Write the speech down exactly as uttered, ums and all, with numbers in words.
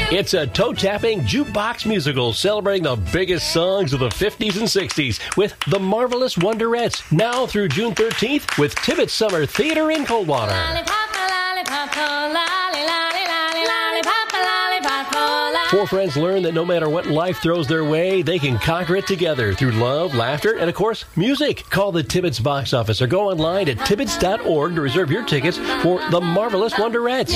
It's a toe-tapping jukebox musical celebrating the biggest songs of the fifties and sixties with The Marvelous Wonderettes, now through June thirteenth with Tibbetts Summer Theater in Coldwater. Four friends learn that no matter what life throws their way, they can conquer it together through love, laughter, and, of course, music. Call the Tibbetts box office or go online at tibbetts dot org to reserve your tickets for The Marvelous Wonderettes.